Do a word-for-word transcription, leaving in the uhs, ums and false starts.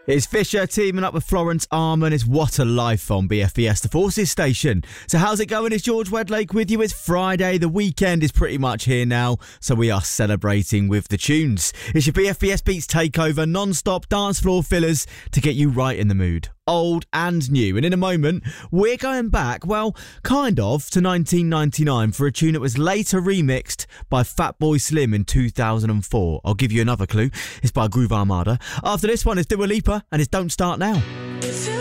It's Fisher teaming up with Florence Arman. It's What a Life on B F B S, the Forces station. So how's it going? It's George Wedlake with you. It's Friday. The weekend is pretty much here now, so we are celebrating with the tunes. It's your B F B S Beats Takeover, non-stop dance floor fillers to get you right in the mood. Old and new. And in a moment, we're going back, well, kind of, to nineteen ninety-nine for a tune that was later remixed by Fatboy Slim in two thousand four. I'll give you another clue. It's by Groove Armada. After this one, it's Dua Lipa and it's Don't Start Now.